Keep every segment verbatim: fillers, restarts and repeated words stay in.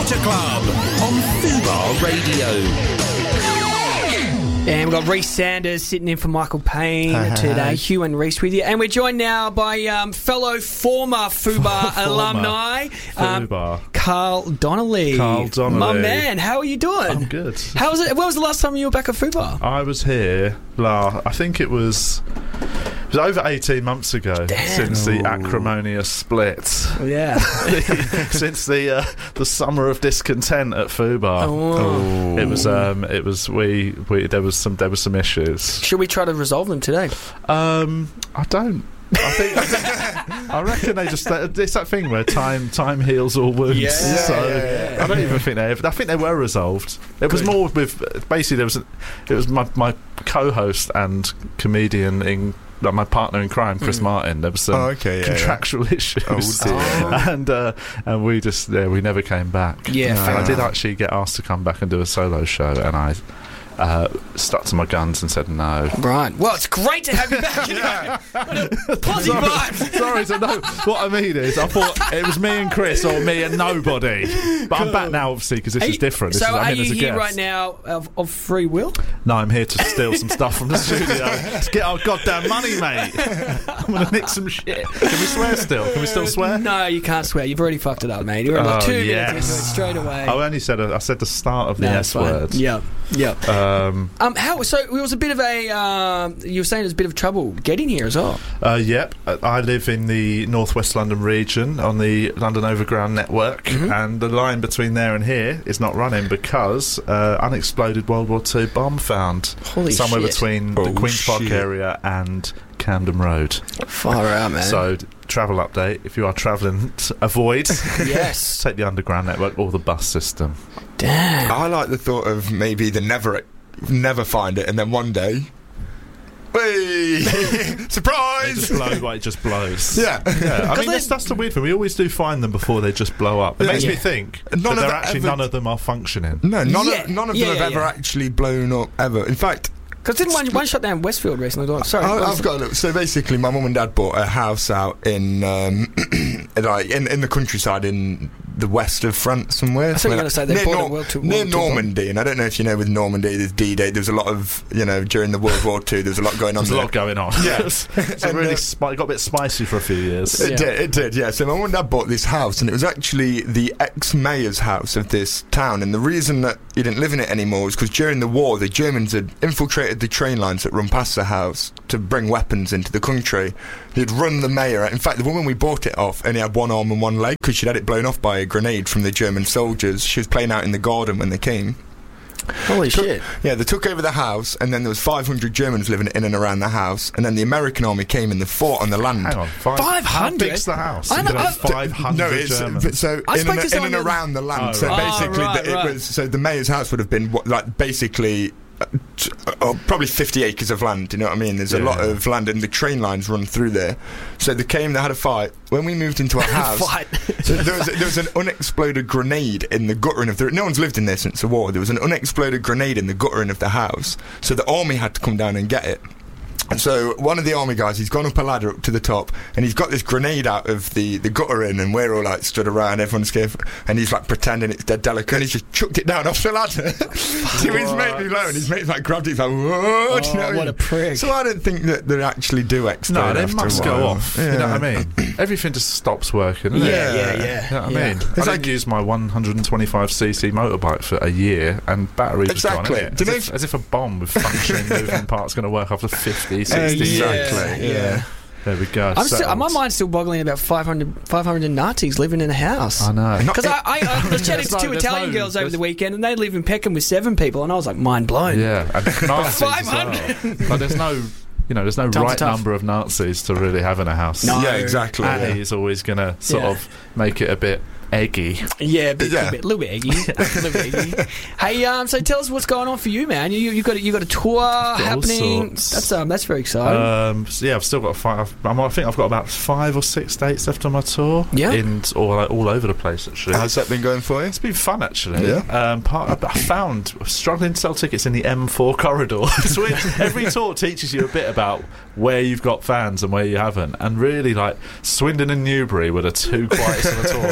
Motor Club on Fubar Radio. And we've got Reece Sanders sitting in for Michael Payne Hi, hi, today. hi. Hugh and Reece with you. And we're joined now by um, fellow former Fubar Former alumni, um, Fubar. Carl Donnelly. Carl Donnelly. My man, how are you doing? I'm good. How was it? When was the last time you were back at Fubar? I was here, la, I think it was, it was over eighteen months ago. Damn. Since the acrimonious split. Yeah. Since the uh, the summer of discontent at Fubar. Oh. It was um it was we, we there was some there was some issues. Should we try to resolve them today? Um I don't I think I, think, I reckon they just it's that thing where time time heals all wounds. Yeah, so yeah, yeah. I don't even think they I think they were resolved. It was Good. more with basically there was a, it was my my co-host and comedian in like my partner in crime, Chris Mm. Martin. There was some Oh, okay, yeah, contractual yeah. issues, Oh, dear. and uh, and we just yeah, we never came back. Yeah, And fair I did enough. actually get asked to come back and do a solo show, and I uh, stuck to my guns and said no. Right. Well, it's great to have you back. You know? Positive vibes. Sorry, so no. What I mean is, I thought it was me and Chris or me and nobody. But I'm back now, obviously, because this Are is you- different. This so is, I'm are in you as a here guest. right now of, of free will? No, I'm here to steal some stuff from the studio. Let's get our goddamn money, mate. I'm gonna nick some shit. Can we swear still? Can we still swear? No, you can't swear. You've already fucked it up, mate. You're like Oh, two yes. minutes into it straight away. I only said a, I said the start of the No, S it's fine. word. Yeah, yeah. Um, Um, how? So it was a bit of a. Um, you were saying there's a bit of trouble getting here as well. uh, yep, I live in the northwest London region on the London Overground network, Mhm. and the line between there and here is not running because uh, unexploded World War Two bomb found Holy somewhere shit. between Oh, the Queen's Park shit. area and Camden Road. Far out, man. So, d- travel update: if you are travelling, t- avoid. yes. Take the underground network or the bus system. Damn. I like the thought of maybe they never never find it, and then one day, hey, They surprise! just blow, like it just blows. Yeah. Yeah, I mean they- that's, that's the weird thing. We always do find them before they just blow up. It Yeah. makes Yeah. me think None that of they're them actually ever- none of them are functioning. No, none Yeah. of none of Yeah, them have yeah, ever yeah. actually blown up ever. In fact, Because didn't one, one shut down Westfield recently? as well? Sorry. I, what was I've it? got a little, so basically my mum and dad bought a house out in um, like in, in the countryside in the west of France somewhere. I thought you were Somewhere going to say like- they near bought Nor- a World Two. near World Two bomb. Normandy, and I don't know if you know with Normandy there's D-Day. There was a lot of you know during the World War Two. There was a lot going on. There's a there. lot going on. Yes. it's And, really uh, spi- got a bit spicy for a few years. It Yeah. did, it did, yeah. So my mum and dad bought this house, and it was actually the ex-mayor's house of this town. And the reason that he didn't live in it anymore was because during the war, the Germans had infiltrated the train lines that run past the house to bring weapons into the country. They'd run the mayor out. In fact, the woman we bought it off only had one arm and one leg because she'd had it blown off by a grenade from the German soldiers. She was playing out in the garden when they came. Holy Took- shit. Yeah, they took over the house, and then there was five hundred Germans living in and around the house, and then the American army came and they fought on the land. Hang on, five, five How hundred? big's the house? I You know- could have I- five hundred No, it's Germans. but so I in spoke and, to in someone and the- around the land. Oh, so right. basically, Oh, right, the, it right. was so the mayor's house would have been what, like basically. Uh, t- uh, probably fifty acres of land. You know what I mean? There's a Yeah. lot of land, and the train lines run through there. So they came, they had a fight. When we moved into our house, Fight. so there was there was an unexploded grenade in the guttering of the. No one's lived in there since the war. There was an unexploded grenade in the guttering of the house. So the army had to come down and get it. And so one of the army guys, he's gone up a ladder up to the top, and he's got this grenade out of the, the guttering, and we're all like stood around, everyone's scared, and he's like pretending it's dead delicate, and he's just chucked it down off the ladder to his mate below, and his mate's like grabbed it, he's like, whoa, do you know Oh, what I what mean? a prick. So I don't think that they actually do explode. No, they after a must go while. off. Yeah. You know what I mean? Everything just stops working. Doesn't Yeah, it? yeah, yeah. You know what yeah. I mean? I It's didn't like- use my one hundred twenty-five c c motorbike for a year, and batteries Exactly. was gone. Do As, you if, know- as if a bomb with functioning moving parts going to work after fifty, sixty Exactly. years. Yeah, yeah. There we go. I'm still, settled. my mind's still boggling about five hundred, five hundred Nazis living in a house. I know. Because I, I, I was chatting There's to no- two there's Italian no- girls over there's- the weekend, and they live in Peckham with seven people, and I was like, mind blown. Yeah, and Nazis as well. five hundred. Like, there's no, you know, there's no Times are right tough. number of Nazis to really have in a house. No. Yeah, exactly. Annie yeah. is always going to sort Yeah. of make it a bit eggy. Yeah, a bit, Yeah. A, bit, a little bit eggy. a little bit eggy. Hey, um, so tell us what's going on for you, man. You you got a, you got a tour happening. sorts. That's um that's very exciting. Um, so yeah, I've still got five. I'm, I think I've got about five or six dates left on my tour. Yeah. in all like, all over the place actually. How's that been going for you? It's been fun actually. Yeah. Um, part, I found struggling to sell tickets in the M four corridor. So it- every tour teaches you a bit about where you've got fans and where you haven't. And really, like Swindon and Newbury were the two quietest on the tour. And I was like,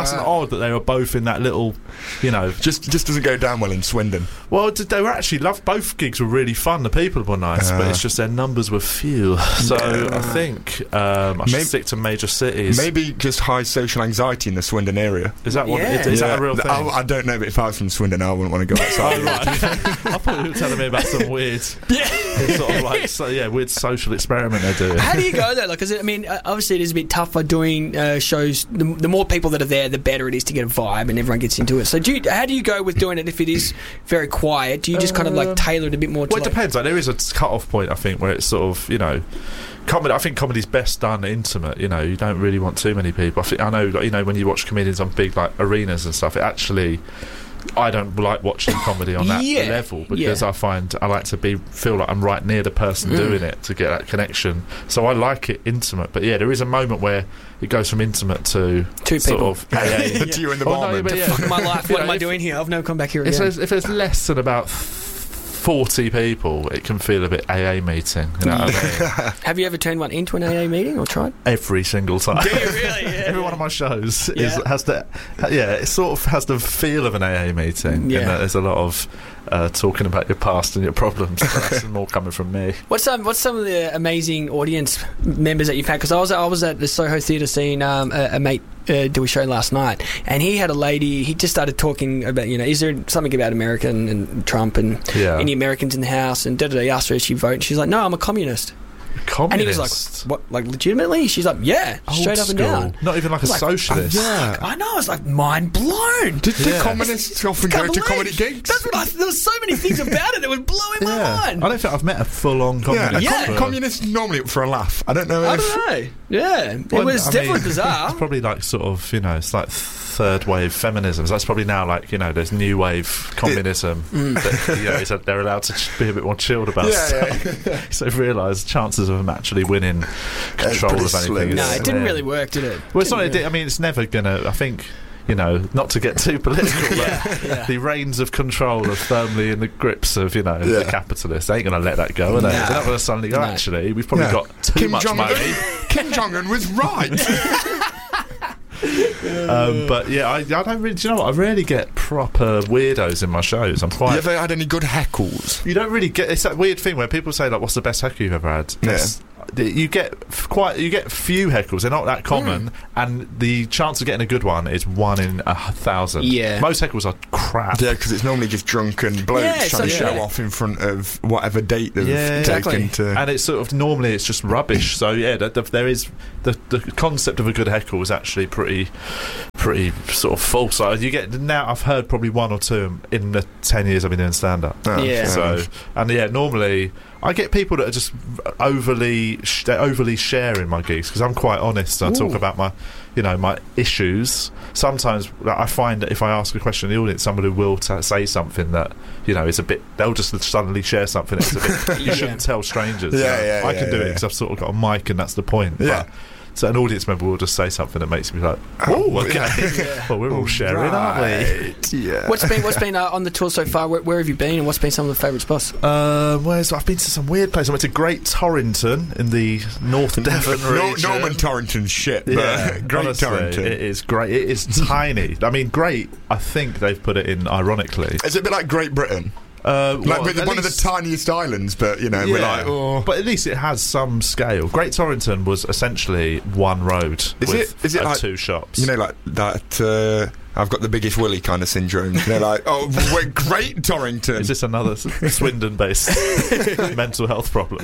wasn't odd that they were both in that little, you know, just just doesn't go down well in Swindon. Well, they were actually loved. Both gigs were really fun. The people were nice, uh, but it's just their numbers were few. So uh, I think um, I should maybe, stick to major cities. Maybe just high social anxiety in the Swindon area. Is that what? Yeah. Is, is yeah. that a real thing? I, I don't know, but if I was from Swindon, I wouldn't want to go outside. Oh, right. I thought you were telling me about some weird, sort of like, so, yeah, weird social experiment they're doing. How do you go though? Like, cause it, I mean, uh, obviously it is a bit tough by doing uh, shows. The, the more people that are there, the better it is to get a vibe, and everyone gets into it. So, do you, how do you go with doing it if it is very quiet? Do you just kind of like tailor it a bit more? To Well, it like depends. Like, there is a cut-off point, I think, where it's sort of, you know, comedy. I think comedy's best done intimate. You know, you don't really want too many people. I think I know, like, you know, when you watch comedians on big like arenas and stuff, it actually. I don't like watching comedy on that yeah, level because yeah. I find I like to be feel like I'm right near the person mm. doing it to get that connection. So I like it intimate, but yeah, there is a moment where it goes from intimate to two sort people. Of A A. yeah. To you and the oh, barman. No, yeah. Fuck my life. What You know, am I if, doing here? I've never come back here if again. there's, if there's less than about forty people, it can feel a bit A A meeting. You know what I mean? Have you ever turned one into an A A meeting or tried? Every single time. Do you really? Yeah, Every yeah. one of my shows Yeah. is has the yeah, it sort of has the feel of an A A meeting. Yeah. In that there's a lot of uh, talking about your past and your problems. But that's more coming from me. What's um, what's some of the amazing audience members that you've had? Because I was I was at the Soho Theatre seeing um, a, a mate uh, do a show last night, and he had a lady. He just started talking about, you know, is there something about America and, and Trump and Yeah. any Americans in the house, and da da da. He asked her if she vote, and she's like, no, I'm a communist. Communist. And he was like, what, like legitimately? She's like, yeah, Old straight up and school. down. Not even like a Like, socialist. yeah. I know, I was like mind blown. Did the Yeah. communists often go Can't to believe- comedy gigs? That's what I, there were so many things about it that was blowing my Yeah. mind. I don't think I've met a full-on yeah, communist. a Yeah. com- communists normally up for a laugh. I don't know I if... don't know. Yeah, it Well, was I definitely mean, bizarre. It's probably like sort of, you know, it's like third wave feminism. So that's probably now like, you know, there's new wave communism. That, you know, is that they're allowed to ch- be a bit more chilled about Yeah, stuff. yeah. So they've realised chances of them actually winning control pretty of anything. slim. is- No, it didn't yeah. really work, did it? Well, it's not. Didn't It did, I mean, it's never gonna. I think. You know, not to get too political, but Yeah, yeah. the reins of control are firmly in the grips of, you know, Yeah. the capitalists. They ain't going to let that go, are they? No. They're not going to suddenly go, No. actually, we've probably Yeah. got too Kim much Jong-un, money. Kim Jong-un was right. Um, but yeah, I, I don't really. Do you know what? I rarely get proper weirdos in my shows. I'm You quite. ever had any good heckles? You don't really get. It's that weird thing where people say like, "What's the best heckle you've ever had?" That's- You get f- quite. You get few heckles. They're not that common, and the chance of getting a good one is one in a thousand. Yeah. Most heckles are crap. Yeah, because it's normally just drunken blokes Yeah, trying to so- show yeah. off in front of whatever date they've Yeah, exactly. taken to... And it's sort of normally it's just rubbish. So yeah, the, the, there is the the concept of a good heckle is actually pretty pretty sort of false. So you get now. I've heard probably one or two in the ten years I've been doing stand up. Oh, Yeah. fair So enough. and yeah, normally I get people that are just overly sh- they overly share in my gigs because I'm quite honest. I talk Ooh. about my you know my issues. Sometimes like, I find that if I ask a question in the audience, somebody will t- say something that you know is a bit. They'll just suddenly share something that's a bit. You Yeah. shouldn't tell strangers. Yeah, you know. yeah, I yeah, can do yeah, it because I've sort of got a mic and that's the point. Yeah. But, so an audience member will just say something that makes me like, oh, okay. Yeah. Well, we're all sharing, aren't we? Right, yeah. What's been what's been uh, on the tour so far? Where, where have you been, and what's been some of the favourite spots? Um, where's I've been to some weird places. I went to Great Torrington in the North Devon No, region. Norman Torrington's shit, but Yeah, Great honestly, Torrington. It is great. It is tiny. I mean, great. I think they've put it in ironically. Is it a bit like Great Britain? Uh, Like well, with at one of least- the tiniest islands, but, you know, we're Yeah. like, oh... But at least it has some scale. Great Torrington was essentially one road Is with it- is it uh, like- two shops. You know, like that, uh, I've got the biggest willy kind of syndrome. You know, like, oh, we're Great Torrington. Is this another S- Swindon-based mental health problem?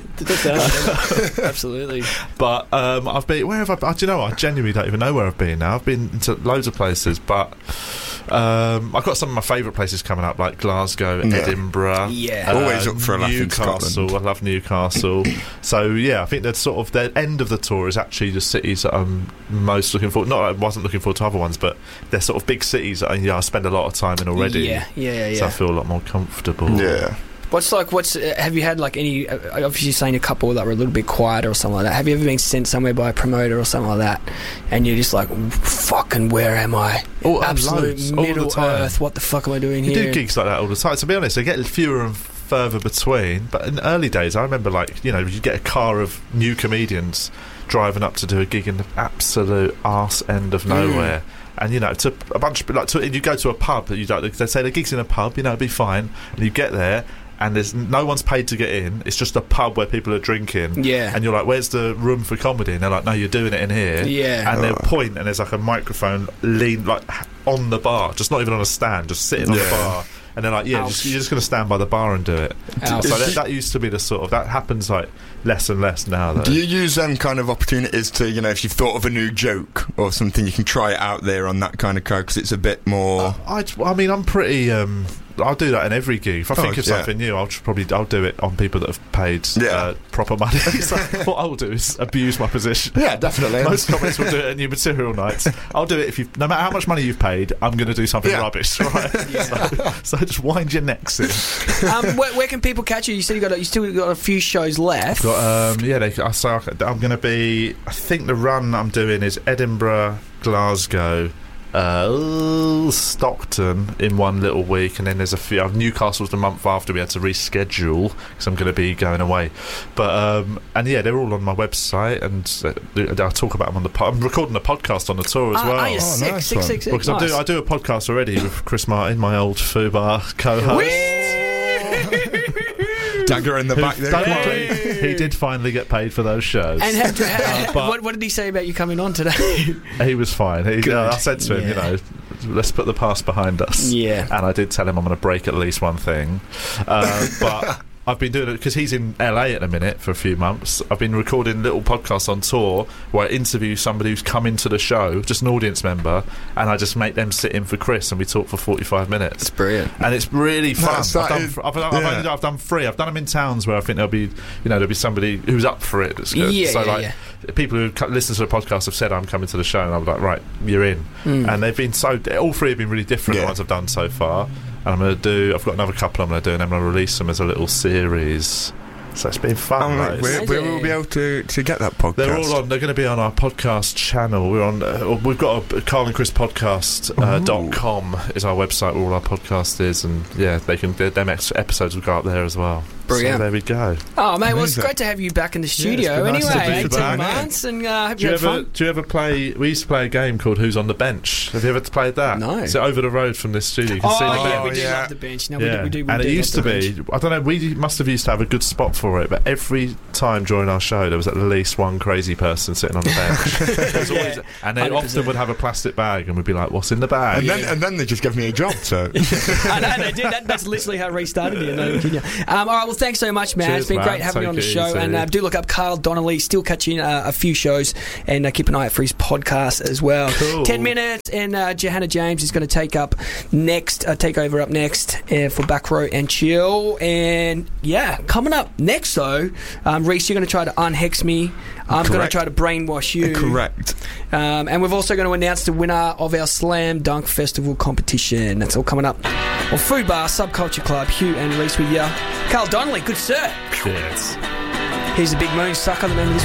Absolutely. But um, I've been. Where have I? been? Do you know? what? I genuinely don't even know where I've been now. I've been to loads of places, but um, I've got some of my favourite places coming up, like Glasgow, Yeah. Edinburgh. Yeah. Always up for a laugh in Newcastle. Scotland. I love Newcastle. So yeah, I think that sort of the end of the tour is actually the cities that I'm most looking forward. Not that I wasn't looking forward to other ones, but they're sort of big cities that I, yeah, I spend a lot of time in already. Yeah, yeah, yeah. So I feel a lot more comfortable. Yeah. What's like? What's uh, have you had like any? Uh, obviously, you're saying a couple that were a little bit quieter or something like that. Have you ever been sent somewhere by a promoter or something like that, and you're just like, fucking, where am I? Oh, Absolute loads, all the Middle time. Earth. What the fuck am I doing You here? do gigs like that all the time. To be honest, they get fewer and further between. But in the early days, I remember, like, you know, you get a car of new comedians driving up to do a gig in the absolute arse end of nowhere. And you know, to a bunch of like, to, you go to a pub that you don't. They say the gig's in a pub, you know, it'll be fine, and you get there. And there's no one's paid to get in. It's just a pub where people are drinking. Yeah. And you're like, "Where's the room for comedy?" And they're like, "No, you're doing it in here." Yeah. And they'll point, and there's like a microphone lean like on the bar, just not even on a stand, just sitting on Yeah. the bar. And they're like, "Yeah, just, you're just going to stand by the bar and do it." Ouch. So that, that used to be the sort of that happens like less and less now. Though. Do you use them kind of opportunities to, you know, if you've thought of a new joke or something, you can try it out there on that kind of crowd because it's a bit more. I, I mean, I'm pretty. Um, I'll do that in every gig. If I Oh, think of yeah. something new, I'll tr- probably I'll do it on people that have paid Yeah. uh, proper money. So what I'll do is abuse my position. Yeah, definitely. Most comics will do it at new material nights. I'll do it if you, no matter how much money you've paid, I'm going to do something Yeah. rubbish, right? so, so just wind your necks in. um, where, where can people catch you? You said you got a, you still got a few shows left. Got, um, yeah, they, I so I'm going to be. I think the run I'm doing is Edinburgh, Glasgow, uh, Stockton in one little week, and then there's a few. Uh, Newcastle's the month after. We had to reschedule because I'm going to be going away. But um, and yeah, they're all on my website, and uh, I'll talk about them on the. Po- I'm recording a podcast on the tour as Ah, well. ah, you're Oh, sick, nice sick, one. sick, sick. Because I do, Nice. I do a podcast already with Chris Martin, my old Fubar co-host. Dagger in the Who- back there. Don't worry, he did finally get paid for those shows. And have, Uh, but- what, what did he say about you coming on today? He was fine. He, Good. uh, I said to him, Yeah. you know, let's put the past behind us. Yeah. And I did tell him I'm going to break at least one thing. Uh, but I've been doing it because he's in L A at the minute for a few months. I've been recording little podcasts on tour where I interview somebody who's come into the show, just an audience member, and I just make them sit in for Chris and we talk for forty-five minutes. It's brilliant. And it's really fun. That's- I've, that done, is- I've, I've, yeah. only, I've done three. I've done them in towns where I think there'll be, you know, there'll be somebody who's up for it. That's good. Yeah, so yeah, like, yeah. people who cu- listen to the podcast have said I'm coming to the show, and I'm like, right, you're in. Mm. And they've been so. All three have been really different. Yeah. The ones I've done so far, and I'm going to do. I've got another couple I'm going to do, and I'm going to release them as a little series. So it's been fun. Oh, mate. right, where, where will we be able to, to get that podcast? They're all on. They're going to be on our podcast channel. We're on. Uh, we've got a Carl and Chris podcast uh, dot com is our website where all our podcast is, and yeah, they can. Them ex- episodes will go up there as well. Brilliant. So there we go. Oh, mate, well, it's Amazing. great to have you back in the studio. been nice to anyway, be eighteen back. months, and uh, hope Do you you had ever? fun. Do you ever play? We used to play a game called Who's on the Bench. Have you ever played that? No. It's over the road from this studio. You can Oh, see the yeah, bench. we do yeah. love the bench. No, we Yeah, do, we do, we and do it used to love the be. bench. I don't know. We must have used to have a good spot for it, but every time during our show, there was at least one crazy person sitting on the bench. There was always- and they one hundred often percent. would have a plastic bag, and we'd be like, "What's in the bag?" And then, and then they just gave me a job, so. I know they did. That, that's literally how it restarted here in Northern Virginia. Um, all right, well, thanks so much, man. Cheers, it's been man. great having you Take on the it show. easy. And uh, do look up Carl Donnelly. Still catching uh, a few shows, and uh, keep an eye out for his podcast as well. Cool. Ten minutes, and uh, Johanna James is going to take up next, uh, take over up next uh, for Back Row and Chill. And yeah, coming up next though, um, Reese, you're going to try to unhex me. I'm going to Correct. try to brainwash you. Correct. Um, and we've also going to announce the winner of our Slam Dunk Festival competition. That's all coming up. Well, Food Bar, Subculture Club, Hugh and Reese with you. Carl Donnelly, good sir. Cheers. Here's a big moon sucker. The name of this